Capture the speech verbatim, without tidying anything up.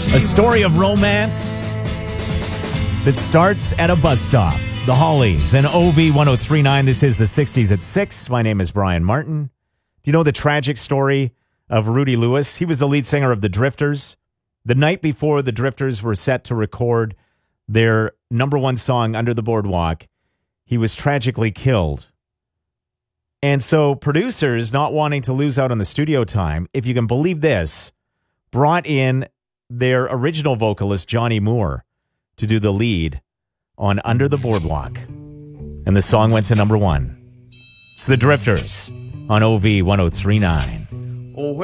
A story of romance that starts at a bus stop. The Hollies and O V ten thirty-nine. This is the sixties at six. My name is Brian Martin. Do you know the tragic story of Rudy Lewis? He was the lead singer of the Drifters. The night before the Drifters were set to record their number one song, Under the Boardwalk, he was tragically killed. And so producers, not wanting to lose out on the studio time, if you can believe this, brought in their original vocalist, Johnny Moore, to do the lead on Under the Boardwalk. And the song went to number one. It's the Drifters on O V ten thirty-nine. Oh,